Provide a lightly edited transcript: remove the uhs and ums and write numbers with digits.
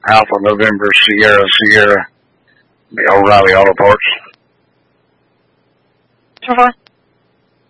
Alpha November Sierra Sierra, the O'Reilly Auto Parts. So far?